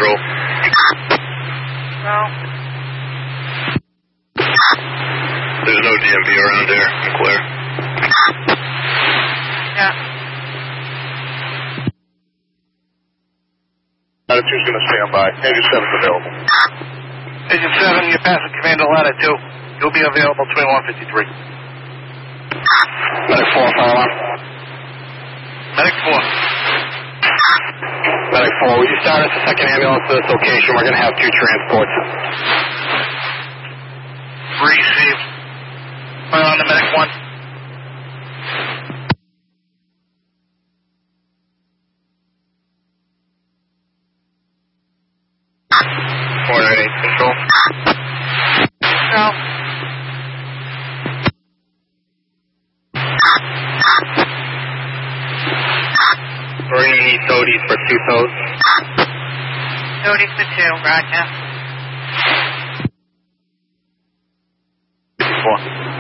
Control. No. There's no DMV around here. I'm clear. Yeah. Latitude's going to stand by. Agent 7's available. Agent 7, you're passing Commander Latitude. You'll be available 2153. Medic 4, fire alarm. Medic 4. Medic 4, will you start us a second ambulance to this location? We're going to have 2 transports. Received. Fire on the Medic 1. Control. No. We're going to need Sodies for 2 toes. Notice the 2, roger. 4.